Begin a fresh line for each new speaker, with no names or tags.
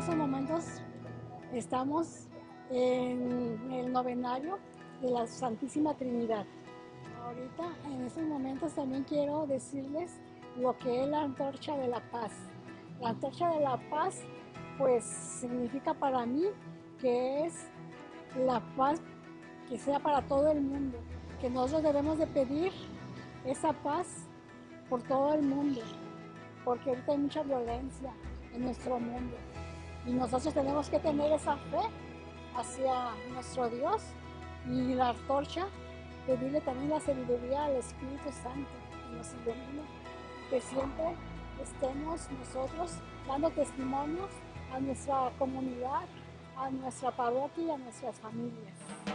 estos momentos estamos en el novenario de la Santísima Trinidad. Ahorita, en estos momentos, también quiero decirles lo que es la antorcha de la paz. La antorcha de la paz, pues, significa para mí que es la paz que sea para todo el mundo, que nosotros debemos de pedir esa paz por todo el mundo, porque ahorita hay mucha violencia en nuestro mundo y nosotros tenemos que tener esa fe hacia nuestro Dios y la antorcha, pedirle también la sabiduría al Espíritu Santo que nos ilumine, que siempre estemos nosotros dando testimonios a nuestra comunidad, a nuestra parroquia y a nuestras familias.